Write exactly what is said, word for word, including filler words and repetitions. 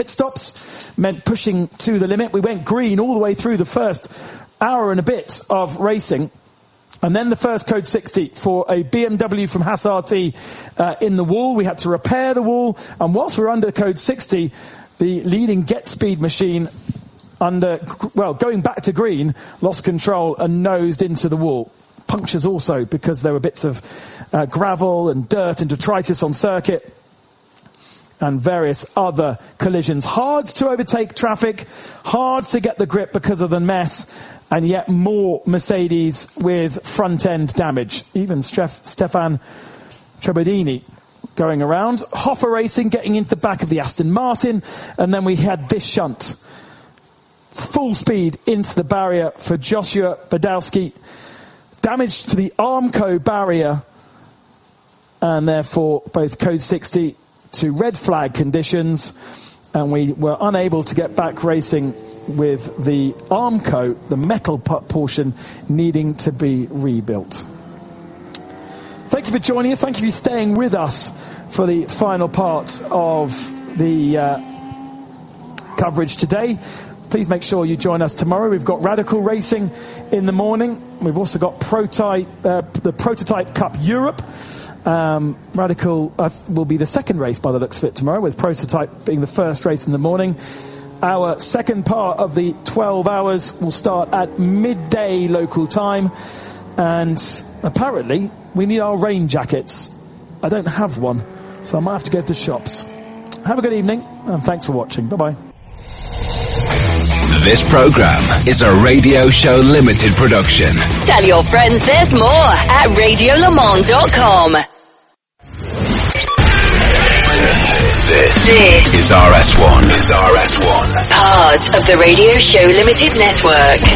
pit stops meant pushing to the limit. We went green all the way through the first hour and a bit of racing. And then the first code sixty for a B M W from Haas R T uh, in the wall. We had to repair the wall. And whilst we were under code sixty, the leading Get Speed machine, under, well, going back to green, lost control and nosed into the wall. Punctures also because there were bits of uh, gravel and dirt and detritus on circuit. And various other collisions. Hard to overtake traffic, hard to get the grip because of the mess, and yet more Mercedes with front-end damage. Even Stref- Stefan Trebodini going around. Hoffa Racing getting into the back of the Aston Martin, and then we had this shunt. Full speed into the barrier for Joshua Badowski. Damage to the Armco barrier, and therefore both code sixty to red flag conditions, and we were unable to get back racing with the Armco, the metal portion, needing to be rebuilt. Thank you for joining us. Thank you for staying with us for the final part of the uh, coverage today. Please make sure you join us tomorrow. We've got Radical Racing in the morning. We've also got Prototype, uh, the Prototype Cup Europe. Um, Radical uh, will be the second race by the looks of it tomorrow, with Prototype being the first race in the morning. Our second part of the twelve hours will start at midday local time, and apparently we need our rain jackets. I don't have one, so I might have to go to the shops. Have a good evening, and thanks for watching. Bye-bye. This program is a Radio Show Limited production. Tell your friends there's more at radio le mans dot com. This, this is R S one. Is R S one. Part of the Radio Show Limited network.